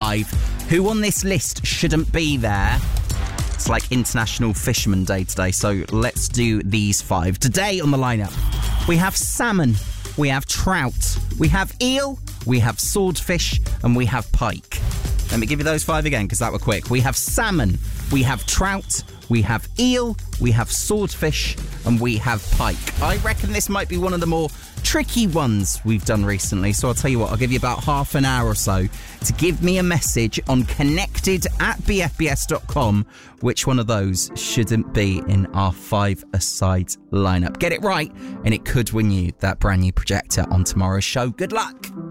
5. Who on this list shouldn't be there? It's like International Fisherman Day today, so let's do these 5. Today on the lineup, we have salmon, we have trout, we have eel, we have swordfish, and we have pike. Let me give you those 5 again, because that were quick. We have salmon, we have trout, we have eel, we have swordfish, and we have pike. I reckon this might be one of the more tricky ones we've done recently, so I'll tell you what, I'll give you about half an hour or so to give me a message on connected@bfbs.com which one of those shouldn't be in our 5-a-side lineup. Get it right, and it could win you that brand new projector on tomorrow's show. Good luck!